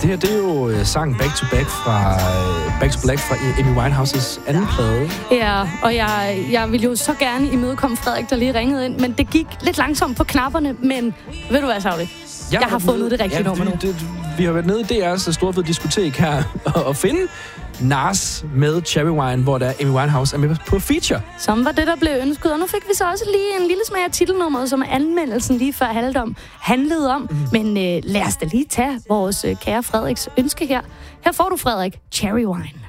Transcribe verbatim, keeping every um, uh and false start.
Det her, det er jo uh, sangen Back to Back fra uh, Back to Black fra Amy Winehouses anden plade. Ja, og jeg, jeg ville jo så gerne imødekomme Frederik, der lige ringede ind, men det gik lidt langsomt på knapperne, men ved du hvad, Saudi? Jeg, jeg har fundet nede, det rigtige ja, nummer nu. Det, vi har været nede i D R's store fede diskotek her og, og finde Nas med Cherry Wine, hvor der Amy Winehouse er med på feature. Som var det, der blev ønsket. Og nu fik vi så også lige en lille smag af titelnummeret, som anmeldelsen lige før handlede om. Handlede om. Mm. Men øh, lad os da lige tage vores øh, kære Frederiks ønske her. Her får du, Frederik, Cherry Wine.